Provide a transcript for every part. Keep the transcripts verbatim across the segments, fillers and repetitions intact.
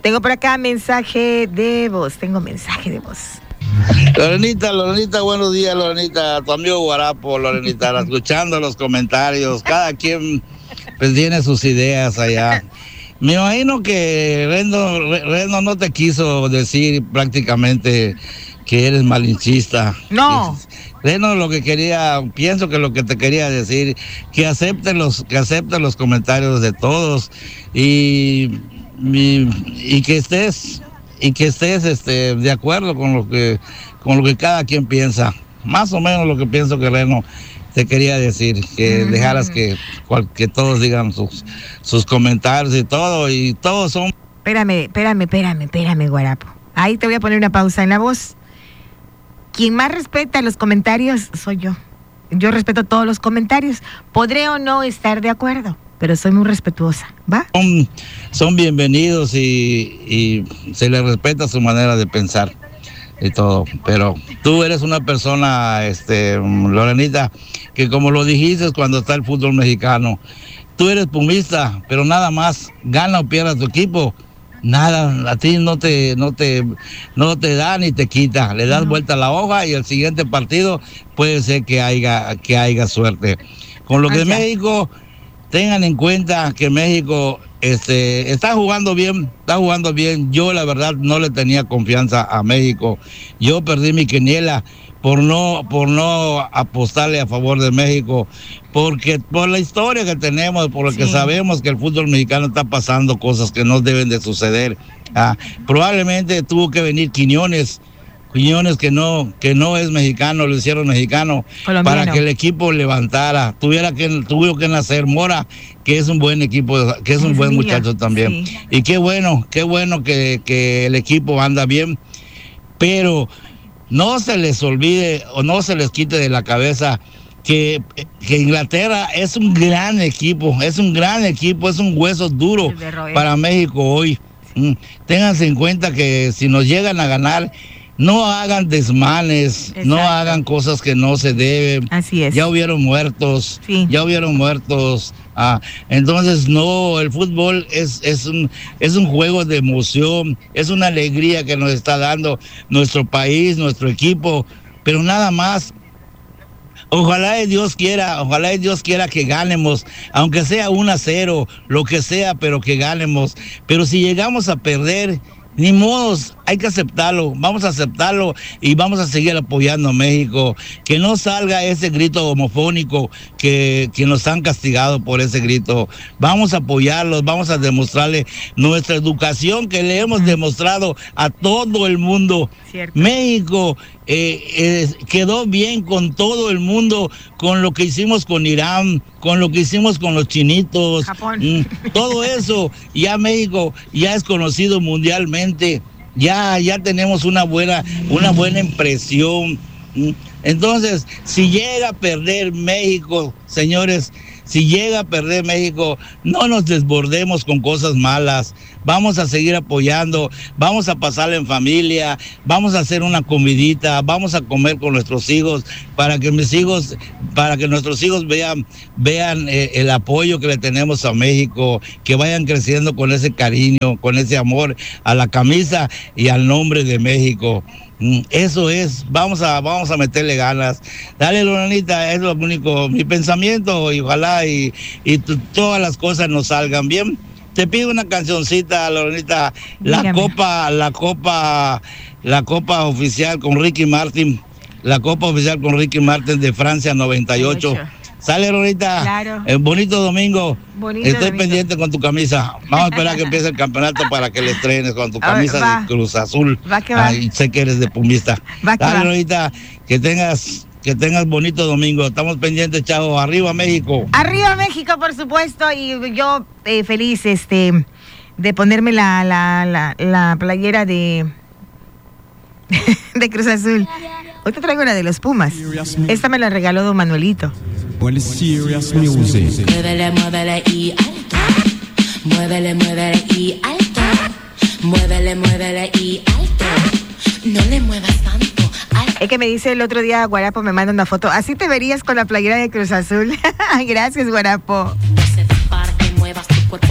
Tengo por acá mensaje de voz, tengo mensaje de voz. Lorenita, Lorenita, buenos días, Lorenita, tu amigo Guarapo, Lorenita, escuchando los comentarios, cada quien pues tiene sus ideas allá. Me imagino que Rendo, Rendo no te quiso decir prácticamente que eres malinchista. No. Rendo lo que quería, pienso que lo que te quería decir, que acepte los, que acepte los comentarios de todos y, y, y que estés, y que estés este, de acuerdo con lo que, con lo que cada quien piensa. Más o menos lo que pienso que Rendo te quería decir, que mm. dejaras que, que todos digan sus, sus comentarios y todo, y todos son... Espérame, espérame, espérame, espérame, Guarapo. Ahí te voy a poner una pausa en la voz. Quien más respeta los comentarios soy yo. Yo respeto todos los comentarios. Podré o no estar de acuerdo, pero soy muy respetuosa, ¿va? Son, son bienvenidos y, y se les respeta su manera de pensar y todo, pero tú eres una persona, este, Lorenita, que como lo dijiste cuando está el fútbol mexicano, tú eres pumista, pero nada más, gana o pierda tu equipo, nada, a ti no te, no te, no te da ni te quita, le das no. vuelta a la hoja y el siguiente partido puede ser que haya, que haya suerte. Con lo que de México, tengan en cuenta que México este, está jugando bien, está jugando bien. Yo la verdad no le tenía confianza a México. Yo perdí mi quiniela por no, por no apostarle a favor de México, porque por la historia que tenemos, por lo sí. que sabemos que el fútbol mexicano está pasando cosas que no deben de suceder. Ah, probablemente tuvo que venir Quiñones, Quiñones que no, que no es mexicano, lo hicieron mexicano, colombiano, para que el equipo levantara. Tuviera que, tuvo que nacer Mora, que es un buen equipo, que es un es buen mía. muchacho también. Sí. Y qué bueno, qué bueno que, que el equipo anda bien, pero no se les olvide o no se les quite de la cabeza que, que Inglaterra es un gran equipo, es un gran equipo, es un hueso duro para México hoy. Mm. Ténganse en cuenta que si nos llegan a ganar, no hagan desmanes, exacto, no hagan cosas que no se deben. Así es. Ya hubieron muertos, sí. ya hubieron muertos. Ah, entonces no, el fútbol es, es, un, es un juego de emoción, es una alegría que nos está dando nuestro país, nuestro equipo, pero nada más. Ojalá y Dios quiera, ojalá y Dios quiera que ganemos, aunque sea uno a cero, lo que sea, pero que ganemos. Pero si llegamos a perder, ni modos, hay que aceptarlo, vamos a aceptarlo y vamos a seguir apoyando a México. Que no salga ese grito homofónico que, que nos han castigado por ese grito. Vamos a apoyarlos, vamos a demostrarle nuestra educación que le hemos demostrado a todo el mundo. Cierto. México eh, eh, quedó bien con todo el mundo, con lo que hicimos con Irán, con lo que hicimos con los chinitos, Japón. Mm, todo eso, ya México ya es conocido mundialmente. Ya, ya tenemos una buena, una buena impresión. Entonces, si llega a perder México, señores, si llega a perder México, no nos desbordemos con cosas malas. Vamos a seguir apoyando, vamos a pasarla en familia, vamos a hacer una comidita, vamos a comer con nuestros hijos para que mis hijos, para que nuestros hijos vean, vean eh, el apoyo que le tenemos a México, que vayan creciendo con ese cariño, con ese amor a la camisa y al nombre de México. Eso es, vamos a, vamos a meterle ganas. Dale, Lorenita, es lo único, mi pensamiento, y ojalá y, y t- todas las cosas nos salgan bien. Te pido una cancioncita, Lorenita, la Dígame. copa, la copa, la copa oficial con Ricky Martin, la copa oficial con Ricky Martin de Francia noventa y ocho. Sale, Lorenita. Claro. Eh, bonito domingo. Bonito Estoy domingo. pendiente con tu camisa. Vamos a esperar que empiece el campeonato para que le estrenes con tu camisa ver, de Cruz Azul. Va que va. Ay, sé que eres de pumista. Va que Dale, va. Lorenita, que tengas, que tengas bonito domingo. Estamos pendientes, chavo. Arriba México. Arriba México, por supuesto. Y yo eh, feliz este de ponerme la, la, la, la playera de, de Cruz Azul. Hoy te traigo la de los Pumas. Esta me la regaló don Manuelito. Well, it's serious music. Muévele, muévele y alto. Muévele, muévele y alto. Muévele, muévele y alto. No le muevas tanto. Alto. Es que me dice el otro día, Guarapo me manda una foto. Así te verías con la playera de Cruz Azul. Gracias, Guarapo. Para que muevas tu cuerpo de la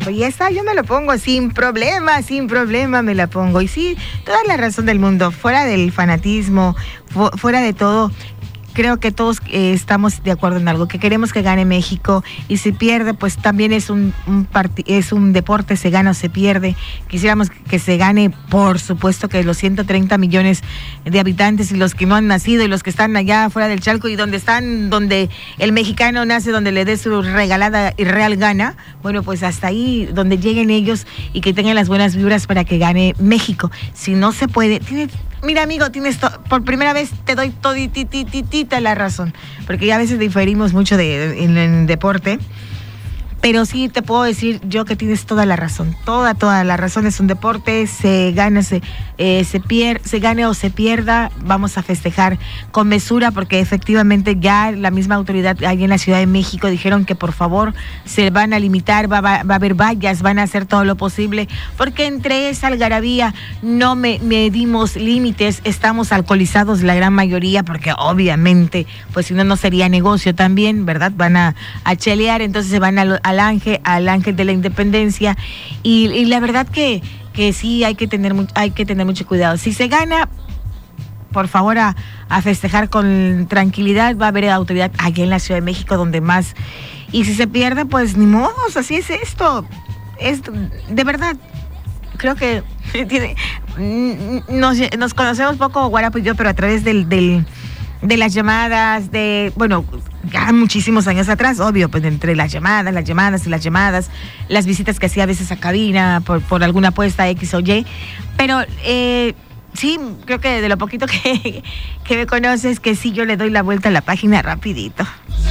Pues ya está, yo me lo pongo sin problema, sin problema me la pongo. Y sí, toda la razón del mundo, fuera del fanatismo, fu- fuera de todo. Creo que todos eh, estamos de acuerdo en algo, que queremos que gane México, y si pierde, pues también es un, un parti- es un deporte, se gana o se pierde. Quisiéramos que se gane, por supuesto, que los ciento treinta millones de habitantes y los que no han nacido y los que están allá fuera del Chalco y donde están, donde el mexicano nace, donde le dé su regalada y real gana, bueno, pues hasta ahí, donde lleguen ellos y que tengan las buenas vibras para que gane México. Si no se puede, tiene... Mira, amigo, tienes to- por primera vez te doy toditititita la razón, porque ya a veces diferimos mucho de, de- en el deporte, pero sí te puedo decir yo que tienes toda la razón, toda, toda la razón. Es un deporte, se gana, se, eh, se pierde, se gane o se pierda, vamos a festejar con mesura, porque efectivamente ya la misma autoridad ahí en la Ciudad de México dijeron que por favor se van a limitar, va, va, va a haber vallas, van a hacer todo lo posible, porque entre esa algarabía no me, medimos límites, estamos alcoholizados la gran mayoría, porque obviamente, pues si no, no sería negocio también, ¿verdad? Van a, a chelear, entonces se van a, a al ángel, al ángel de la independencia, y, y la verdad que, que sí hay que tener mucho, hay que tener mucho cuidado. Si se gana, por favor a, a festejar con tranquilidad, va a haber autoridad allá en la Ciudad de México donde más, y si se pierde, pues ni modo, así es esto, es de verdad. Creo que tiene, nos, nos conocemos poco, Guarapo y yo, pero a través del, del de las llamadas, de, bueno, ya muchísimos años atrás, obvio, pues entre las llamadas, las llamadas y las llamadas, las visitas que hacía a veces a cabina por, por alguna apuesta X o Y, pero eh, sí, creo que de lo poquito que, que me conoces, que sí, yo le doy la vuelta a la página rapidito.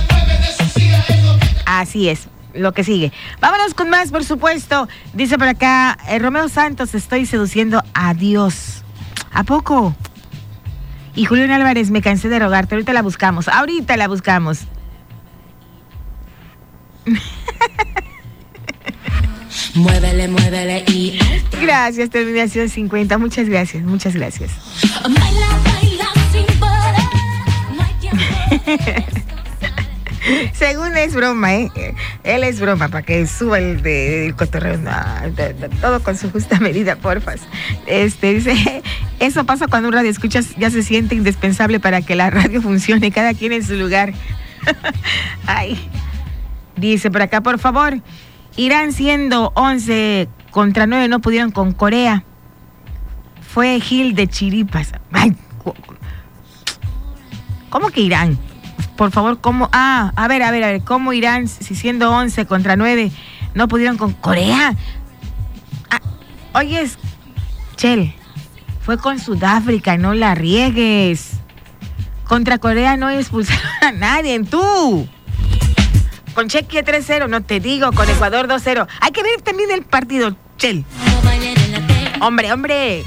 Así es, lo que sigue. Vámonos con más, por supuesto. Dice por acá, eh, Romeo Santos, estoy seduciendo a Dios. ¿A poco? Y Julián Álvarez, me cansé de rogarte. Ahorita la buscamos. Ahorita la buscamos. Muévele, muévele y alto. Gracias, terminación cincuenta. Muchas gracias, muchas gracias. Baila, baila sin parar. No hay tiempo. Según es broma, ¿eh? Él es broma, para que suba el de el cotorreo. No, de, de, todo con su justa medida, porfas. Este, dice, eso pasa cuando un radio escuchas ya se siente indispensable para que la radio funcione, cada quien en su lugar. Ay. Dice por acá, por favor, Irán siendo once contra nueve no pudieron con Corea. Fue Gil de Chiripas. Ay, ¿cómo que Irán? Por favor, ¿cómo? Ah, a ver, a ver, a ver, ¿cómo Irán, si siendo once contra nueve, no pudieron con Corea? Ah, oyes, Chel, fue con Sudáfrica, no la riegues. Contra Corea no expulsaron a nadie, tú. Con Chequia tres cero, no te digo, con Ecuador dos cero. Hay que ver también el partido, Chel. Hombre, hombre.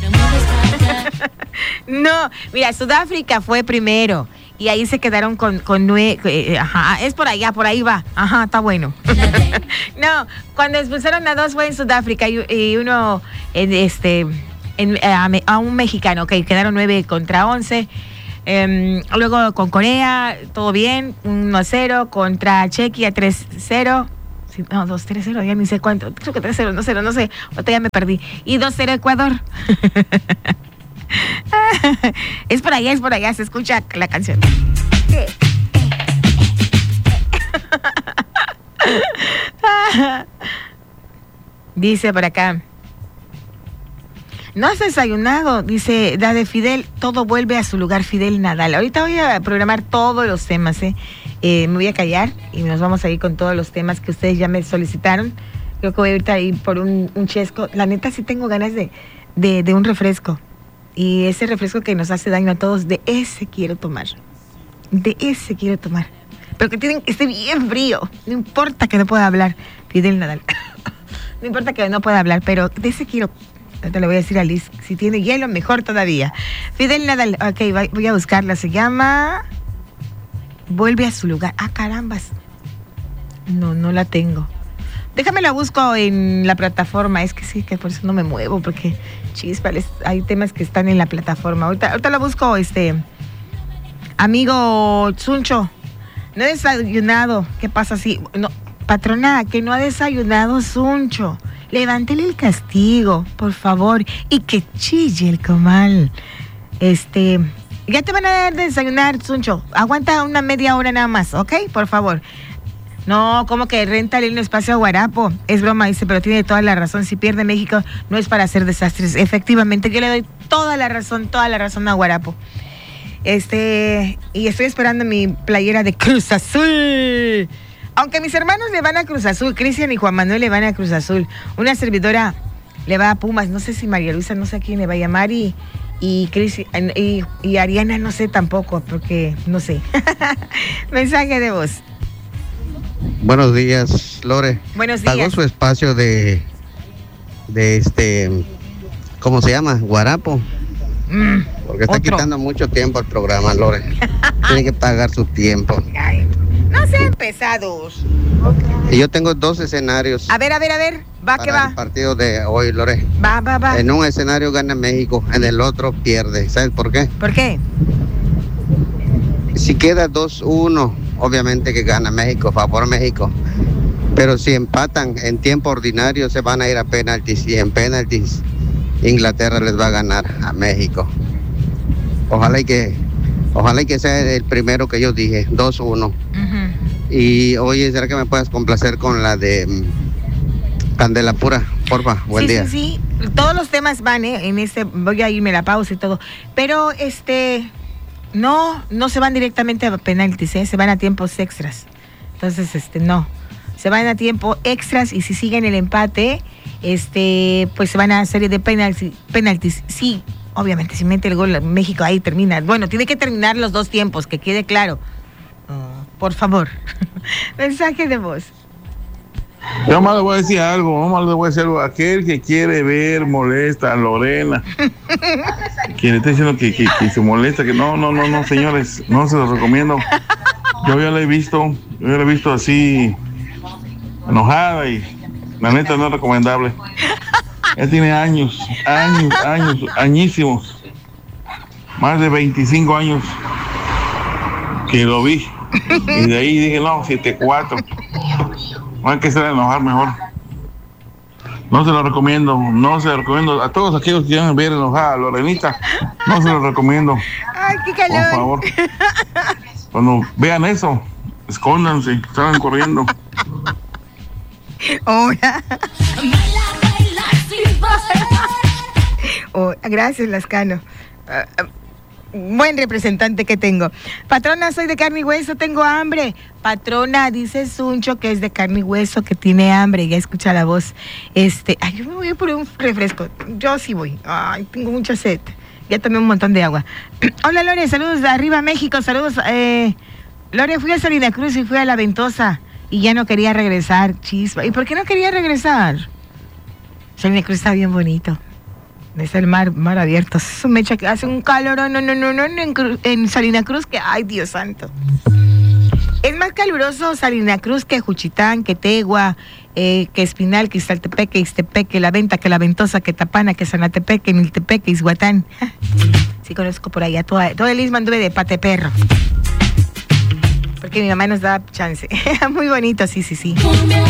No, mira, Sudáfrica fue primero. Y ahí se quedaron con, con nueve, eh, ajá, es por allá, por ahí va, ajá, está bueno. No, cuando expulsaron a dos fue en Sudáfrica y, y uno, en este, en, a, a un mexicano, ok, quedaron nueve contra once. Eh, luego con Corea, todo bien, uno a cero, contra Chequia tres cero. Sí, no, dos tres cero, ya ni sé cuánto, creo que tres cero, no cero, no sé, ahorita ya me perdí. Y dos cero Ecuador. Es por allá, es por allá, se escucha la canción. Dice por acá, no has desayunado, dice da de Fidel, todo vuelve a su lugar, Fidel Nadal. Ahorita voy a programar todos los temas, ¿eh? Eh, me voy a callar y nos vamos a ir con todos los temas que ustedes ya me solicitaron. Creo que voy ahorita a ir por un, un chesco. La neta sí tengo ganas de, de, de un refresco. Y ese refresco que nos hace daño a todos, de ese quiero tomar. De ese quiero tomar. Pero que tienen, esté bien frío. No importa que no pueda hablar. Fidel Nadal. No importa que no pueda hablar, pero de ese quiero. Te lo voy a decir a Liz. Si tiene hielo, mejor todavía. Fidel Nadal. Ok, voy a buscarla. Se llama... Vuelve a su lugar. Ah, carambas. No, no la tengo. Déjame la busco en la plataforma. Es que sí, que por eso no me muevo, porque chispa, hay temas que están en la plataforma. Ahorita, ahorita la busco, este amigo Chuncho. No he desayunado. ¿Qué pasa si? No, Patrona, que no ha desayunado Suncho. Levántele el castigo, por favor. Y que chille el comal. Este, ya te van a dar de desayunar, Suncho. Aguanta una media hora nada más, ¿ok? Por favor. No, como que réntale un espacio a Guarapo. Es broma, dice, pero tiene toda la razón. Si pierde México, no es para hacer desastres. Efectivamente, yo le doy toda la razón, toda la razón a Guarapo. Este, y estoy esperando mi playera de Cruz Azul. Aunque mis hermanos le van a Cruz Azul, Cristian y Juan Manuel le van a Cruz Azul. Una servidora le va a Pumas, no sé si María Luisa, no sé a quién le va a llamar, y, y, Chris, y, y Ariana no sé tampoco, porque no sé. Mensaje de voz. Buenos días, Lore. Buenos días. Pagó su espacio de, de este, ¿cómo se llama? Guarapo. Mm, Porque está otro. quitando mucho tiempo al programa, Lore. Tiene que pagar su tiempo. Ay, no sean pesados. Y yo tengo dos escenarios A ver, a ver, a ver, va que para va. el partido de hoy, Lore. Va, va, va. En un escenario gana México, en el otro pierde. ¿Sabes por qué? ¿Por qué? Si queda dos uno, obviamente que gana México, favor México. Pero si empatan en tiempo ordinario, se van a ir a penaltis. Y en penaltis, Inglaterra les va a ganar a México. Ojalá y que, ojalá y que sea el primero que yo dije, dos uno. Uh-huh. Y oye, ¿será que me puedas complacer con la de um, Candela Pura? Porfa, buen sí, día. Sí, sí, todos los temas van, ¿eh? En este, voy a irme a la pausa y todo. Pero, este, no, no se van directamente a penaltis, ¿eh? Se van a tiempos extras. Entonces, este, no. Se van a tiempo extras y si siguen el empate, este, pues se van a serie de penaltis. penaltis. Sí, obviamente, si mete el gol México, ahí termina. Bueno, tiene que terminar los dos tiempos, que quede claro. Oh, por favor. Mensaje de voz. Yo más le voy a decir algo, nomás le voy a decir algo. Aquel que quiere ver molesta a Lorena, que le está diciendo que, que, que se molesta, que no, no, no, no, señores, no se los recomiendo. Yo ya la he visto, yo ya la he visto así, enojada, y la neta no es recomendable. Ya tiene años, años, años, añísimos, más de veinticinco años que lo vi, y de ahí dije, no, siete cuatro. No hay que hacer enojar mejor. No se lo recomiendo, no se lo recomiendo. A todos aquellos que quieran ver enojada a Lorenita, no se lo recomiendo. Ay, qué calor. Por favor. Cuando vean eso, escóndanse, salgan corriendo. Hola. Oh, gracias, Lascano. Uh, uh, buen representante que tengo. Patrona, soy de carne y hueso, tengo hambre. Patrona, dice Suncho que es de carne y hueso, que tiene hambre. Ya escucha la voz. Este, ay, yo me voy a poner un refresco. Yo sí voy. Ay, tengo mucha sed. Ya tomé un montón de agua. Hola, Lore, saludos de arriba, México. Saludos. Eh, Lore, fui a Salina Cruz y fui a La Ventosa y ya no quería regresar. Chispa. ¿Y por qué no quería regresar? Salina Cruz está bien bonito. Es el mar, mar abierto. Es un mecha que hace un calor, no, no, no, no, no en, Cru- en Salina Cruz, que, ay, Dios santo. Es más caluroso Salina Cruz que Juchitán, que Tegua, eh, que Espinal, que Iztaltepec, que Ixtepec, que La Venta, que La Ventosa, que Tapana, que Zanatepec, que Miltepec, que Izhuatán. Sí conozco por allá, toda, todo el istmo anduve de pateperro. Porque mi mamá nos da chance. Muy bonito, sí, sí, sí.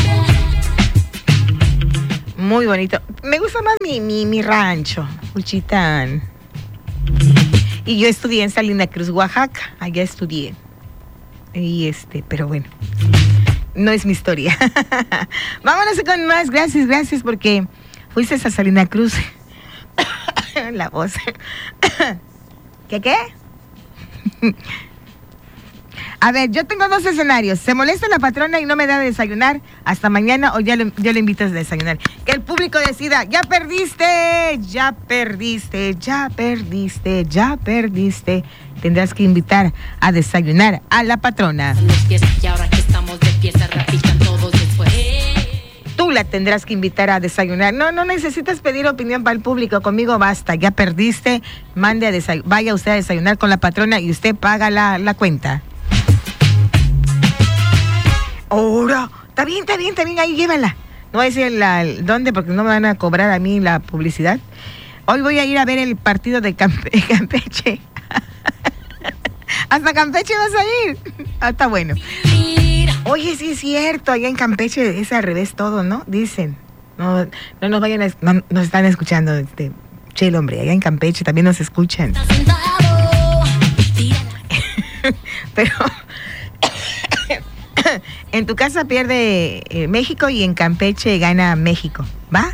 Muy bonito. Me gusta más mi, mi, mi rancho, Juchitán. Y yo estudié en Salina Cruz, Oaxaca. Allá estudié. Y este, pero bueno, no es mi historia. Vámonos con más. Gracias, gracias, porque fuiste a Salina Cruz. La voz. ¿Qué qué? A ver, yo tengo dos escenarios. Se molesta la patrona y no me da de desayunar hasta mañana, o ya le, yo le invito a desayunar. Que el público decida, ya perdiste, ya perdiste, ya perdiste, ya perdiste. Tendrás que invitar a desayunar a la patrona. Y ahora que estamos de fiesta, repitan todos después. Tú la tendrás que invitar a desayunar. No, no necesitas pedir opinión para el público. Conmigo basta. Ya perdiste. Mande a desay- vaya usted a desayunar con la patrona y usted paga la, la cuenta. Ahora, está bien, está bien, está bien, ahí llévala. No voy a decir la, dónde porque no me van a cobrar a mí la publicidad. Hoy voy a ir a ver el partido de Campe- Campeche. Hasta Campeche vas a ir. Ah, está bueno. Mira. Oye, sí es cierto, allá en Campeche es al revés todo, ¿no? Dicen. No, no nos vayan a, no, nos están escuchando, este, che, el hombre, allá en Campeche también nos escuchan. Pero en tu casa pierde eh, México y en Campeche gana México, ¿va?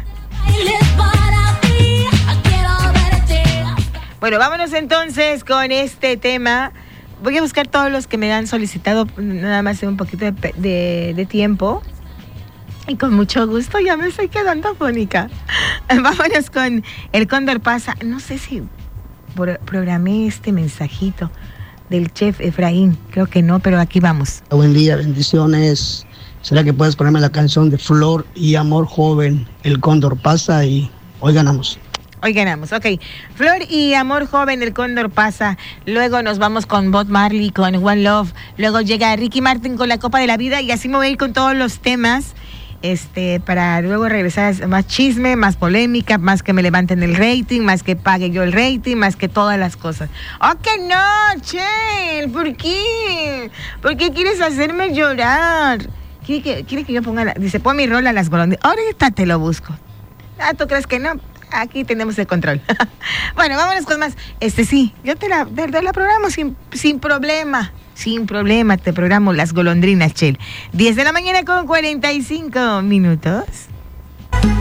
Bueno, vámonos entonces con este tema. Voy a buscar todos los que me han solicitado, nada más en un poquito de, de, de tiempo. Y con mucho gusto, ya me estoy quedando fónica. Vámonos con El Cóndor Pasa. No sé si pro- programé este mensajito del chef Efraín. Creo que no, pero aquí vamos. Buen día, bendiciones. ¿Será que puedes ponerme la canción de Flor y Amor Joven? El Cóndor Pasa y hoy ganamos. Hoy ganamos, ok. Flor y Amor Joven, El Cóndor Pasa. Luego nos vamos con Bob Marley, con One Love. Luego llega Ricky Martin con La Copa de la Vida. Y así me voy a ir con todos los temas. Este, para luego regresar a más chisme, más polémica, más que me levanten el rating, más que pague yo el rating, más que todas las cosas. ¡Oh, que no, Chel! ¿Por qué? ¿Por qué quieres hacerme llorar? ¿Quiere que, quiere que yo ponga la, dice, pon mi rol a las golondrinas? Ahorita te lo busco. Ah, ¿tú crees que no? Aquí tenemos el control. Bueno, vámonos con más. Este sí, yo te la, te, te la programo sin, sin problema. Sin problema, te programo las golondrinas, Chel. diez de la mañana con cuarenta y cinco minutos.